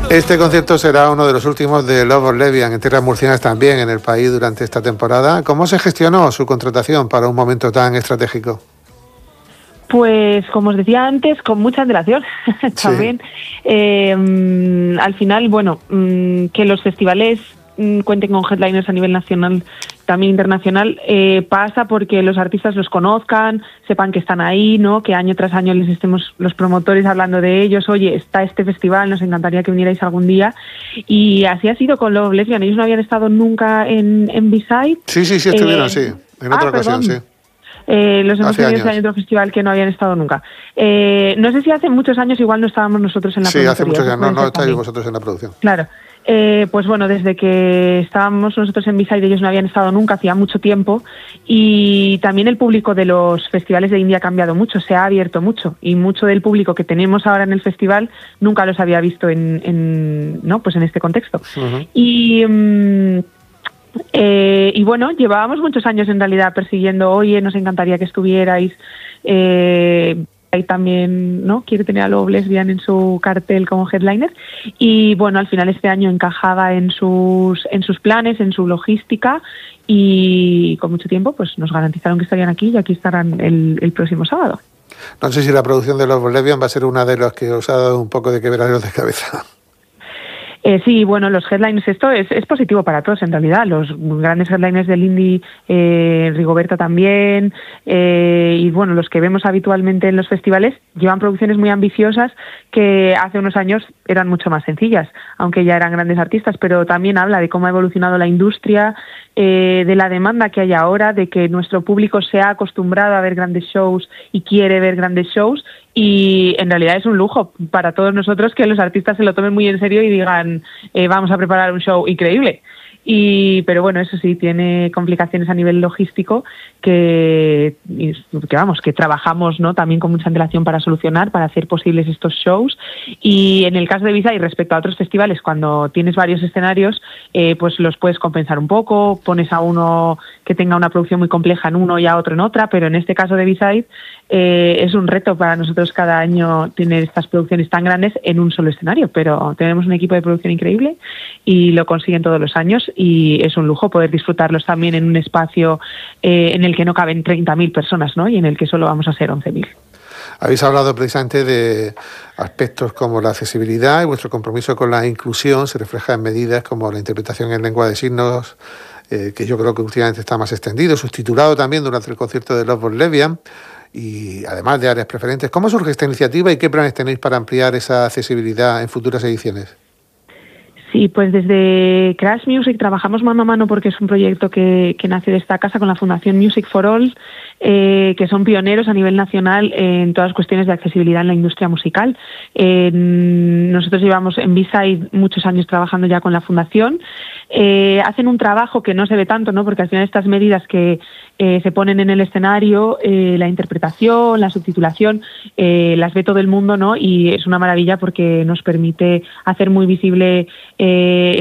Este concierto será uno de los últimos de Love of Lesbian en tierras murcianas, también en el país durante esta temporada. ¿Cómo se gestionó su contratación para un momento tan estratégico? Pues, como os decía antes, con mucha antelación también. Sí. Al final, bueno, que los festivales cuenten con headliners a nivel nacional, también internacional, pasa porque los artistas los conozcan, sepan que están ahí, ¿no? Que año tras año les estemos los promotores hablando de ellos. Oye, está este festival, nos encantaría que vinierais algún día. Y así ha sido con Love Lesbian. Ellos no habían estado nunca en B-Side. Sí, estuvieron, sí. En otra ocasión, sí. Los hemos tenido este año otro festival que no habían estado nunca. No sé si hace muchos años igual no estábamos nosotros en la producción. Sí, hace muchos años, no estáis vosotros en la producción. Claro. Pues bueno, desde que estábamos nosotros en B-Side, ellos no habían estado nunca, hacía mucho tiempo, y también el público de los festivales de India ha cambiado mucho, se ha abierto mucho, y mucho del público que tenemos ahora en el festival nunca los había visto ¿no? Pues en este contexto. Uh-huh. Y bueno, llevábamos muchos años en realidad persiguiendo, oye, nos encantaría que estuvierais. Ahí también, ¿no? Quiere tener a Love Lesbian en su cartel como headliner, y bueno, al final este año encajaba en sus planes, en su logística, y con mucho tiempo pues nos garantizaron que estarían aquí, y aquí estarán el próximo sábado. No sé si la producción de Love Lesbian va a ser una de las que os ha dado un poco de quebraderos de cabeza. Sí, bueno, los headliners, esto es positivo para todos en realidad. Los grandes headliners del indie, Rigoberta también, y bueno, los que vemos habitualmente en los festivales llevan producciones muy ambiciosas que hace unos años eran mucho más sencillas, aunque ya eran grandes artistas, pero también habla de cómo ha evolucionado la industria, de la demanda que hay ahora, de que nuestro público se ha acostumbrado a ver grandes shows y quiere ver grandes shows. Y en realidad es un lujo para todos nosotros que los artistas se lo tomen muy en serio y digan, vamos a preparar un show increíble. Pero bueno, eso sí, tiene complicaciones a nivel logístico que trabajamos, ¿no? También con mucha antelación para solucionar, para hacer posibles estos shows. Y en el caso de B-Side, respecto a otros festivales, cuando tienes varios escenarios, pues los puedes compensar un poco, pones a uno que tenga una producción muy compleja en uno y a otro en otra, pero en este caso de B-Side es un reto para nosotros cada año tener estas producciones tan grandes en un solo escenario, pero tenemos un equipo de producción increíble y lo consiguen todos los años, y es un lujo poder disfrutarlos también en un espacio en el que no caben 30.000 personas, ¿no? Y en el que solo vamos a ser 11.000. Habéis hablado precisamente de aspectos como la accesibilidad, y vuestro compromiso con la inclusión se refleja en medidas como la interpretación en lengua de signos, que yo creo que últimamente está más extendido, subtitulado también durante el concierto de Love Lesbian, y además de áreas preferentes. ¿Cómo surge esta iniciativa y qué planes tenéis para ampliar esa accesibilidad en futuras ediciones? Sí, pues desde Crash Music trabajamos mano a mano, porque es un proyecto que nace de esta casa con la Fundación Music for All, que son pioneros a nivel nacional en todas las cuestiones de accesibilidad en la industria musical. Nosotros llevamos en B-Side muchos años trabajando ya con la fundación. Hacen un trabajo que no se ve tanto, ¿no? Porque al final estas medidas que se ponen en el escenario, la interpretación, la subtitulación, las ve todo el mundo, ¿no? Y es una maravilla porque nos permite hacer muy visible